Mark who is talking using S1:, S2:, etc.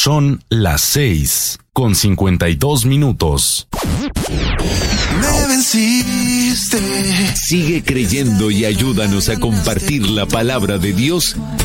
S1: Son las 6:52.
S2: Me venciste.
S3: Sigue creyendo y ayúdanos a compartir la palabra de Dios